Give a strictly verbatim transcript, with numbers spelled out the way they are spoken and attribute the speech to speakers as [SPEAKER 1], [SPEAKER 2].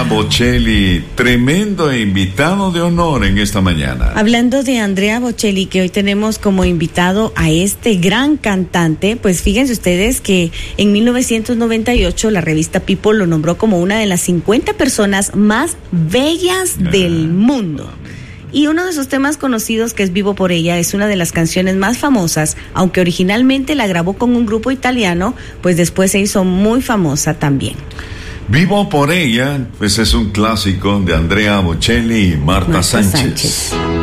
[SPEAKER 1] Andrea Bocelli, tremendo invitado de honor en esta mañana.
[SPEAKER 2] Hablando de Andrea Bocelli, que hoy tenemos como invitado a este gran cantante, pues fíjense ustedes que en mil novecientos noventa y ocho la revista People lo nombró como una de las cincuenta personas más bellas ah, del mundo. Y uno de sus temas conocidos, que es Vivo por ella, es una de las canciones más famosas, aunque originalmente la grabó con un grupo italiano, pues después se hizo muy famosa también.
[SPEAKER 1] Vivo por ella, pues es un clásico de Andrea Bocelli y Marta, Marta Sánchez. Sánchez.